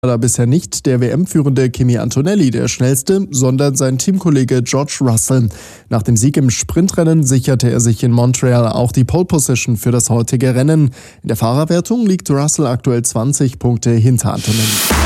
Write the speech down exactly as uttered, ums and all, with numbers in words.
Da bisher nicht der W M-führende Kimi Antonelli der schnellste, sondern sein Teamkollege George Russell. Nach dem Sieg im Sprintrennen sicherte er sich in Montreal auch die Pole Position für das heutige Rennen. In der Fahrerwertung liegt Russell aktuell zwanzig Punkte hinter Antonelli.